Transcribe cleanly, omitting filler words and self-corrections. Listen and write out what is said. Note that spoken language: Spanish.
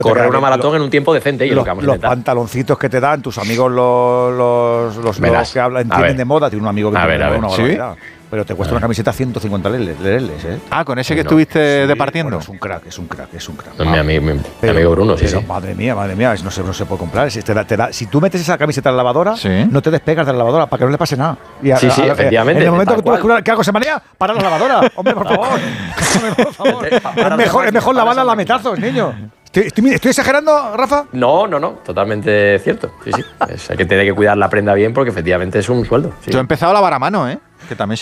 correr una maratón en un tiempo decente. Y los lo que vamos a intentar. pantaloncitos que te dan tus amigos los Verás, que hablan, a entienden ver. de moda. Tiene un amigo que A tiene ver, a ver. una ¿Sí? barbaridad. Pero te cuesta una camiseta 150 leles, ¿eh? Ah, con ese que No. estuviste Sí, departiendo. bueno, es un crack. No, mi amigo Bruno, sí, pero, sí. Madre mía, no se puede comprar. Si tú metes esa camiseta en la lavadora, Sí. no te despegas de la lavadora para que no le pase nada. Y Sí, sí, efectivamente, En el momento tal que tú ves cual. que algo se manea, para la lavadora. Hombre, por favor. Hombre, por favor. Es mejor lavarla a lametazos, niño. ¿Estoy exagerando, Rafa? No, totalmente cierto. Sí, sí. Hay que tener que cuidar la prenda bien porque efectivamente es un sueldo. Sí. Yo he empezado a lavar a mano, ¿eh? Que también